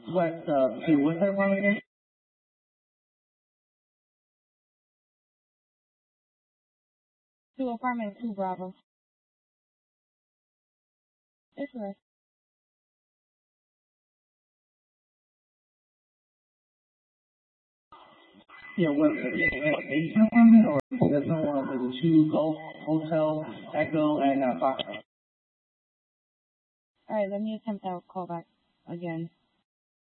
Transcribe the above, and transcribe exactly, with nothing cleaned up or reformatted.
what, uh, hey, what's that one again? To apartment two, Bravo. It's correct. Yeah, what, eight apartment or there's no one for the two Gulf Hotel, Echo, and, uh, Fox? All right, let me attempt that call back again.